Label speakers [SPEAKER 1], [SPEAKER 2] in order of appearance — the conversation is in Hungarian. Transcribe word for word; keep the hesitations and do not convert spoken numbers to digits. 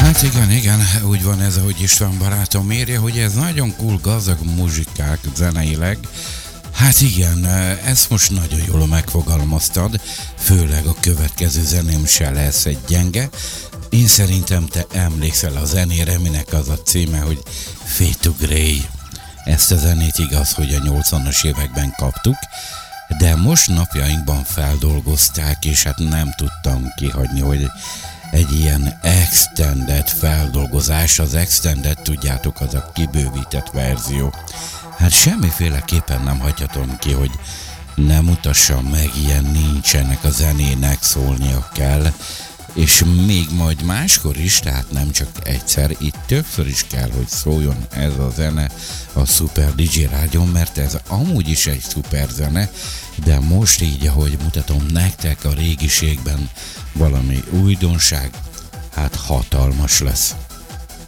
[SPEAKER 1] Hát igen, igen, úgy van ez, ahogy István barátom írja, hogy ez nagyon cool, gazdag muzsikák zeneileg. Hát igen, ezt most nagyon jól megfogalmaztad, főleg a következő zeném se lesz egy gyenge. Én szerintem te emlékszel a zenére, minek az a címe, hogy Fade to Grey. Ezt a zenét igaz, hogy a nyolcvanas években kaptuk, de most napjainkban feldolgozták, és hát nem tudtam kihagyni, hogy egy ilyen extended feldolgozás, az extended, tudjátok, az a kibővített verzió. Hát semmiféleképpen nem hagyhatom ki, hogy nem mutassam meg, ilyen nincsenek a zenének, szólnia kell, és még majd máskor is, tehát nem csak egyszer, itt többször is kell, hogy szóljon ez a zene a Super dé dzsé Rádión, mert ez amúgy is egy szuper zene, de most így, ahogy mutatom nektek a régiségben valami újdonság, hát hatalmas lesz.